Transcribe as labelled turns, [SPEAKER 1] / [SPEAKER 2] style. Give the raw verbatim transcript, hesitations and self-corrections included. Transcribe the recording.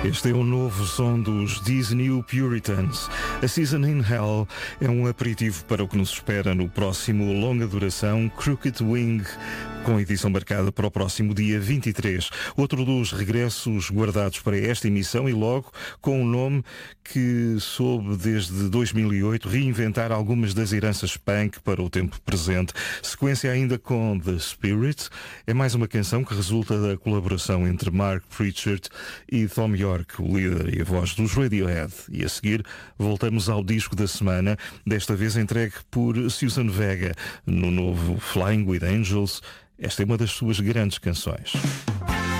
[SPEAKER 1] Este é o novo som dos These New Puritans. A Season in Hell é um aperitivo para o que nos espera no próximo longa duração Crooked Wing, com edição marcada para o próximo dia vinte e três. Outro dos regressos guardados para esta emissão e logo com um nome que soube desde dois mil e oito reinventar algumas das heranças punk para o tempo presente. Sequência ainda com The Spirit. É mais uma canção que resulta da colaboração entre Mark Pritchard e Thom Yorke, o líder e a voz dos Radiohead. E a seguir voltamos ao disco da semana, desta vez entregue por Susan Vega no novo Flying with Angels. Esta é uma das suas grandes canções.